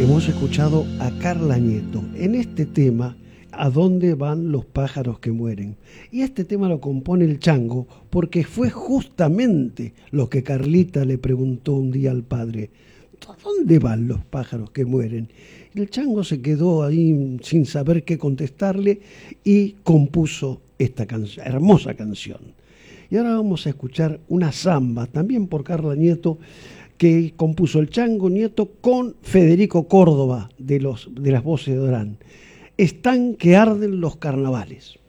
Hemos escuchado a Carla Nieto en este tema, ¿A dónde van los pájaros que mueren? Y este tema lo compone el Chango porque fue justamente lo que Carlita le preguntó un día al padre: ¿a dónde van los pájaros que mueren? Y el Chango se quedó ahí sin saber qué contestarle y compuso esta hermosa canción. Y ahora vamos a escuchar una samba, también por Carla Nieto, que compuso el Chango Nieto con Federico Córdoba de las voces de Orán. Están que arden los carnavales.